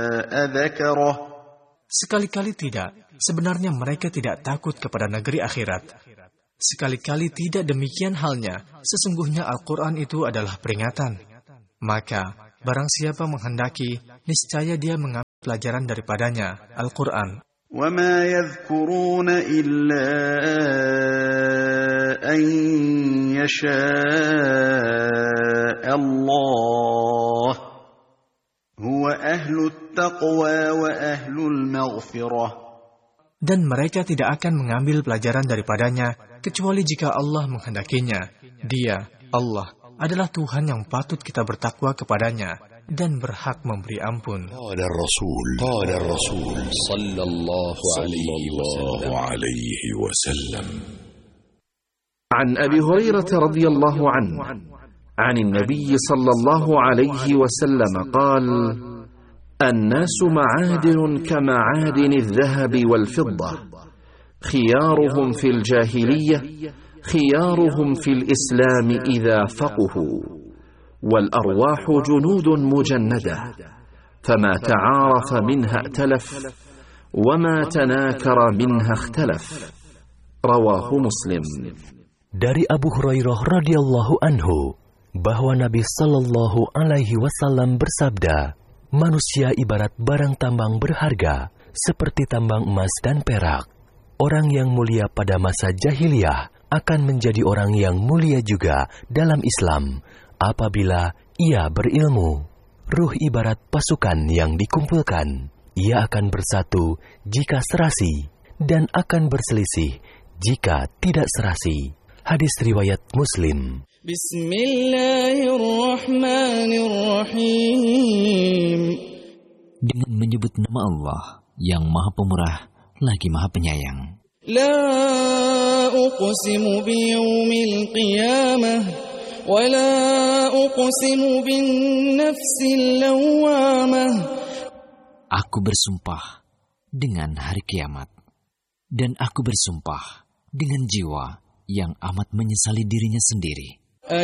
أذكره. Sekali-kali tidak. Sebenarnya mereka tidak takut kepada negeri akhirat. Sekali-kali tidak demikian halnya. Sesungguhnya Al-Quran itu adalah peringatan. Maka, barang siapa menghendaki, niscaya dia mengambil pelajaran daripadanya, Al-Quran. وَمَا يَذْكُرُونَ إِلَّا أَن يَشَاءَ اللَّهُ هُوَ أَهْلُ التَّقْوَى وَأَهْلُ الْمَغْفِرَةِ. Dan mereka tidak akan mengambil pelajaran daripadanya, kecuali jika Allah menghendakinya. Dia, Allah, adalah Tuhan yang patut kita bertakwa kepadanya dan berhak memberi ampun. Qala Rasul sallallahu alaihi wasallam. عن أبي هريرة رضي الله عنه عن النبي صلى الله عليه وسلم قال: الناس معادن كمعادن الذهب والفضة، خيارهم في الجاهلية خيارهم في الإسلام إذا فقهوا، والأرواح جنود مجندة، فما تعارف منها ائتلف، وما تناكر منها اختلف. رواه مسلم. Dari Abu Hurairah radhiyallahu anhu bahwa Nabi sallallahu alaihi wasallam bersabda, manusia ibarat barang tambang berharga seperti tambang emas dan perak. Orang yang mulia pada masa jahiliyah akan menjadi orang yang mulia juga dalam Islam apabila ia berilmu. Ruh ibarat pasukan yang dikumpulkan. Ia akan bersatu jika serasi dan akan berselisih jika tidak serasi. Hadis riwayat Muslim. Bismillahirrahmanirrahim. Dengan menyebut nama Allah yang Maha Pemurah lagi Maha Penyayang. La uqsimu biyaumil qiyamah wa la uqsimu bin nafsil lawwamah. Aku bersumpah dengan hari kiamat, dan aku bersumpah dengan jiwa yang amat menyesali dirinya sendiri.